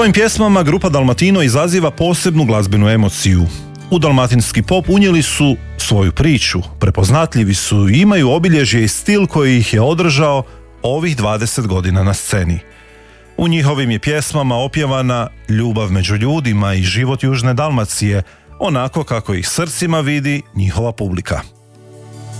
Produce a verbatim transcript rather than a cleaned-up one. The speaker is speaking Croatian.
Svojim pjesmama grupa Dalmatino izaziva posebnu glazbenu emociju. U dalmatinski pop unijeli su svoju priču, prepoznatljivi su i imaju obilježje i stil koji ih je održao ovih dvadeset godina na sceni. U njihovim je pjesmama opjevana ljubav među ljudima i život Južne Dalmacije, onako kako ih srcima vidi njihova publika.